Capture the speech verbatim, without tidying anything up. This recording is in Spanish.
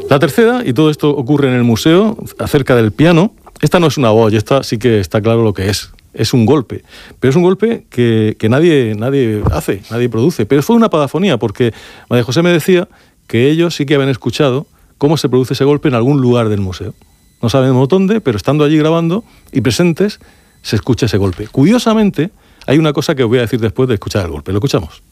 La tercera, y todo esto ocurre en el museo, acerca del piano. Esta no es una voz, y esta sí que está claro lo que es. Es un golpe, pero es un golpe que, que nadie, nadie hace, nadie produce. Pero fue una padafonía, porque María José me decía que ellos sí que habían escuchado cómo se produce ese golpe en algún lugar del museo. No sabemos dónde, pero estando allí grabando y presentes, se escucha ese golpe. Curiosamente, hay una cosa que os voy a decir después de escuchar el golpe. Lo escuchamos.